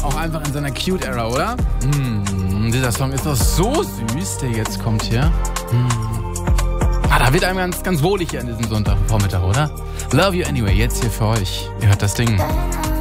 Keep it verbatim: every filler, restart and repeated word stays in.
auch einfach in seiner Cute-Era, oder? Mm, dieser Song ist doch so süß, der jetzt kommt hier. Mm. Ah, da wird einem ganz, ganz wohlig hier an diesem Sonntagvormittag, oder? Love You Anyway, jetzt hier für euch. Ihr hört das Ding.